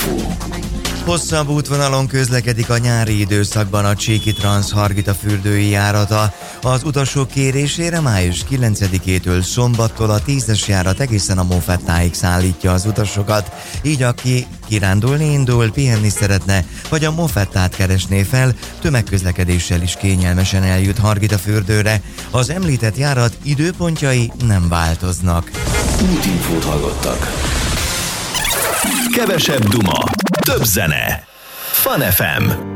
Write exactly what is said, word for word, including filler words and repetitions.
Útinfo. Hosszabb útvonalon közlekedik a nyári időszakban a Csíki Transz-Hargita fürdői járata. Az utasok kérésére május kilencedikétől szombattól a tízes járat egészen a Mofettáig szállítja az utasokat. Így aki kirándulni indul, pihenni szeretne, vagy a Mofettát keresné fel, tömegközlekedéssel is kényelmesen eljut Hargita fürdőre. Az említett járat időpontjai nem változnak. Útinfót hallottak. Kevesebb duma, több zene. Fun ef em.